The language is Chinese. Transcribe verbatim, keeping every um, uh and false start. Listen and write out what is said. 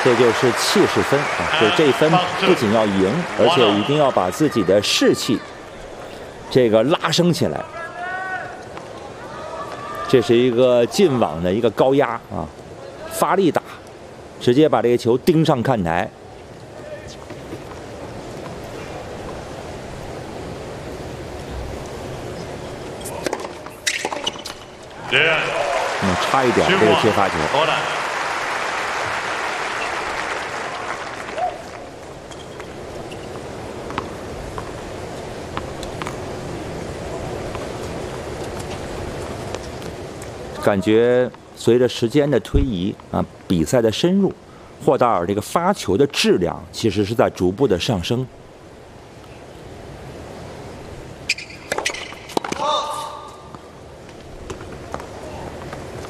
这就是气势分啊！就这一分不仅要赢，而且一定要把自己的士气这个拉升起来。这是一个进网的一个高压啊，发力打，直接把这个球盯上看台。嗯，差一点这个接发球。感觉随着时间的推移啊，比赛的深入，霍达尔这个发球的质量其实是在逐步的上升。